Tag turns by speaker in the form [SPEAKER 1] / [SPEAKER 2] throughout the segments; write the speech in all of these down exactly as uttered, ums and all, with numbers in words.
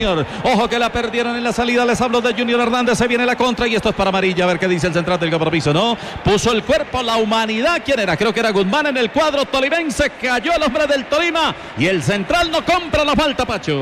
[SPEAKER 1] Ojo que la perdieron en la salida, les hablo de Junior Hernández, se viene la contra y esto es para amarilla, a ver qué dice el central del compromiso, ¿no? Puso el cuerpo, la humanidad, ¿quién era? Creo que era Guzmán en el cuadro tolimense, cayó el hombre del Tolima y el central no compra la falta, Pacho.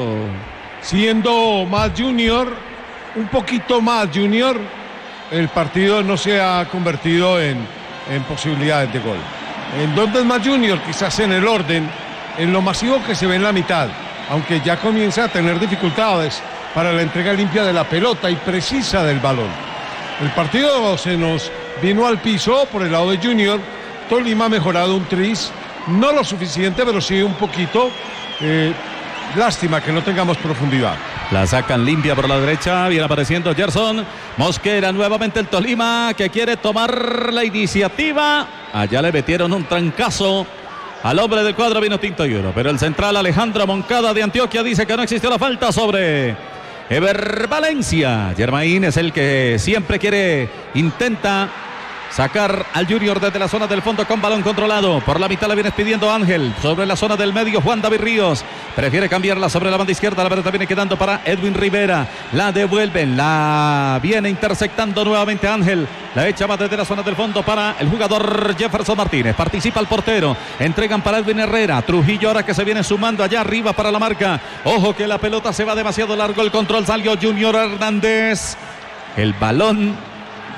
[SPEAKER 2] Siendo más Junior, un poquito más Junior, el partido no se ha convertido en, en posibilidades de gol. ¿En dónde es más Junior? Quizás en el orden, en lo masivo que se ve en la mitad, aunque ya comienza a tener dificultades para la entrega limpia de la pelota y precisa del balón. El partido se nos vino al piso por el lado de Junior. Tolima ha mejorado un tris, no lo suficiente, pero sí un poquito. Eh, lástima que no tengamos profundidad.
[SPEAKER 1] La sacan limpia por la derecha, viene apareciendo Gerson Mosquera, nuevamente el Tolima que quiere tomar la iniciativa. Allá le metieron un trancazo al hombre del cuadro vino tinto y oro, pero el central Alejandro Moncada de Antioquia dice que no existió la falta sobre Ever Valencia. Germain es el que siempre quiere, intenta sacar al Junior desde la zona del fondo con balón controlado. Por la mitad la viene pidiendo Ángel. Sobre la zona del medio Juan David Ríos. Prefiere cambiarla sobre la banda izquierda. La pelota viene quedando para Edwin Rivera. La devuelven. La viene intersectando nuevamente Ángel. La echa más desde la zona del fondo para el jugador Jefferson Martínez. Participa el portero. Entregan para Edwin Herrera. Trujillo ahora que se viene sumando allá arriba para la marca. Ojo que la pelota se va demasiado largo. El control salió Junior Hernández. El balón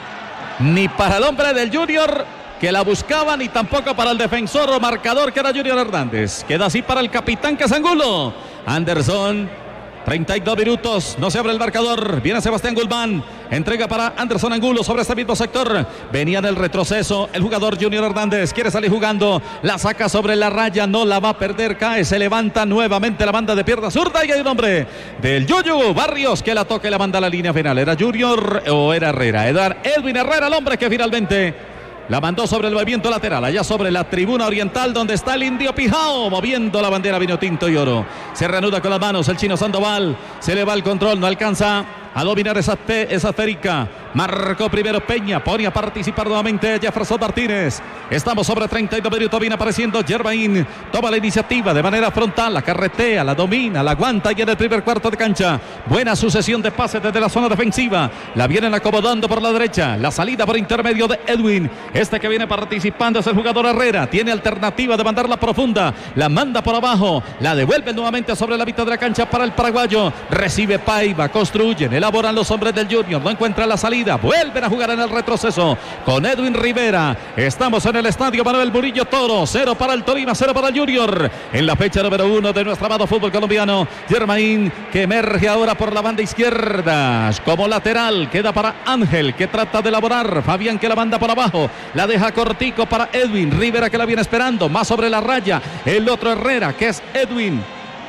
[SPEAKER 1] ni para el hombre del Junior que la buscaba, ni tampoco para el defensor o marcador que era Junior Hernández. Queda así para el capitán Casangulo. Anderson, treinta y dos minutos, no se abre el marcador. Viene Sebastián Guzmán, entrega para Anderson Angulo sobre este mismo sector. Venía en el retroceso el jugador Junior Hernández, quiere salir jugando, la saca sobre la raya, no la va a perder, cae, se levanta nuevamente la banda de pierna zurda y hay un hombre del Yuyu Barrios que la toca y la manda a la línea final. ¿Era Junior o era Herrera? Era Edwin Herrera el hombre que finalmente la mandó sobre el movimiento lateral, allá sobre la tribuna oriental donde está el Indio Pijao, moviendo la bandera vino tinto y oro. Se reanuda con las manos el chino Sandoval, se le va el control, no alcanza a dominar esa, esa esférica. Marcó primero Peña, pone a participar nuevamente Jefferson Martínez. Estamos sobre treinta y dos minutos, viene apareciendo Germain. Toma la iniciativa de manera frontal, la carretea, la domina, la aguanta y en el primer cuarto de cancha. Buena sucesión de pases desde la zona defensiva. La vienen acomodando por la derecha. La salida por intermedio de Edwin. Este que viene participando es el jugador Herrera. Tiene alternativa de mandarla profunda. La manda por abajo. La devuelve nuevamente sobre la mitad de la cancha para el paraguayo. Recibe Paiva, construyen, elaboran los hombres del Junior. No encuentra la salida. Vuelven a jugar en el retroceso con Edwin Rivera. Estamos en el estadio Manuel Murillo Toro. Cero para el Tolima, cero para el Junior. En la fecha número uno de nuestro amado fútbol colombiano. Germain que emerge ahora por la banda izquierda. Como lateral queda para Ángel que trata de elaborar. Fabián que la manda por abajo. La deja cortico para Edwin Rivera que la viene esperando. Más sobre la raya. El otro Herrera que es Edwin.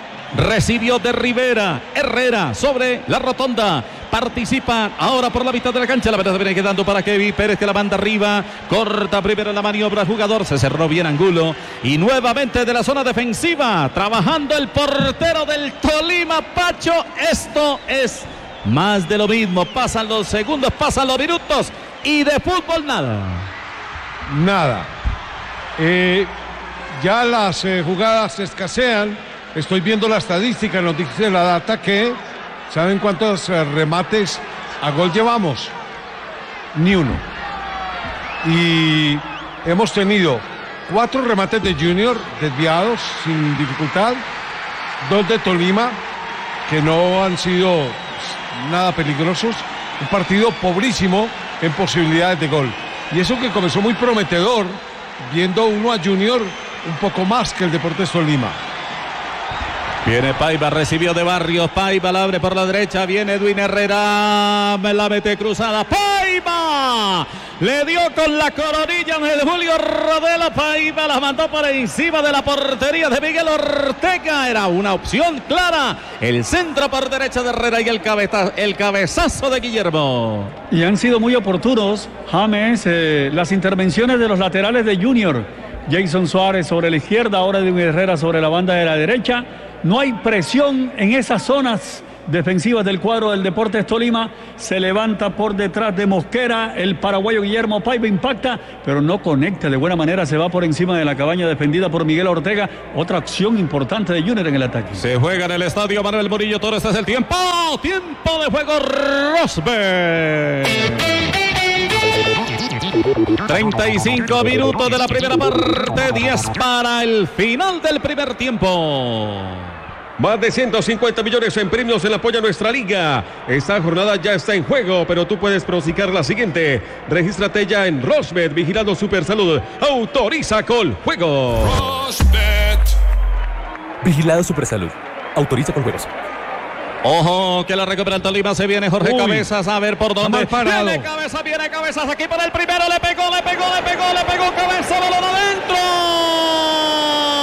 [SPEAKER 1] Recibió de Rivera. Herrera sobre la rotonda. Participa ahora por la mitad de la cancha. La pelota viene quedando para Kevin Pérez que la manda arriba. Corta primero la maniobra el jugador. Se cerró bien Angulo. Y nuevamente de la zona defensiva. Trabajando el portero del Tolima, Pacho. Esto es más de lo mismo. Pasan los segundos, pasan los minutos. Y de fútbol nada.
[SPEAKER 2] Nada. Eh, ya las eh, jugadas escasean. Estoy viendo la estadística, nos dice la data que, ¿saben cuántos eh, remates a gol llevamos? Ni uno. Y hemos tenido cuatro remates de Junior desviados sin dificultad, dos de Tolima que no han sido nada peligrosos, un partido pobrísimo en posibilidades de gol. Y eso que comenzó muy prometedor, viendo uno a Junior un poco más que el Deportes Tolima.
[SPEAKER 1] Viene Paiva, recibió de Barrios, Paiva la abre por la derecha, viene Edwin Herrera, me la mete cruzada, Paiva, le dio con la coronilla en el Julio Rodela, Paiva la mandó por encima de la portería de Miguel Ortega, era una opción clara, el centro por derecha de Herrera y el, cabeza, el cabezazo de Guillermo.
[SPEAKER 3] Y han sido muy oportunos, James, eh, las intervenciones de los laterales de Junior, Jason Suárez sobre la izquierda, ahora Edwin Herrera sobre la banda de la derecha. No hay presión en esas zonas defensivas del cuadro del Deportes Tolima. Se levanta por detrás de Mosquera, el paraguayo Guillermo Paiva impacta, pero no conecta de buena manera, se va por encima de la cabaña defendida por Miguel Ortega. Otra acción importante de Junior en el ataque.
[SPEAKER 1] Se juega en el estadio Manuel Murillo Toro. Este es el tiempo. Tiempo de juego, Rosberg. treinta y cinco minutos de la primera parte, diez para el final del primer tiempo.
[SPEAKER 4] Más de ciento cincuenta millones en premios en apoyo a nuestra liga. Esta jornada ya está en juego, pero tú puedes pronosticar la siguiente. Regístrate ya en Rosbet, vigilando Supersalud. Autoriza con juego.
[SPEAKER 5] Rosbet. Vigilado Supersalud. Autoriza con juegos.
[SPEAKER 1] Ojo, que la recupera el Tolima. Se viene Jorge
[SPEAKER 2] Uy,
[SPEAKER 1] Cabezas. A ver por dónde.
[SPEAKER 2] Viene
[SPEAKER 1] Cabezas, viene Cabezas aquí por el primero. Le pegó, le pegó, le pegó, le pegó. Cabeza, balón adentro.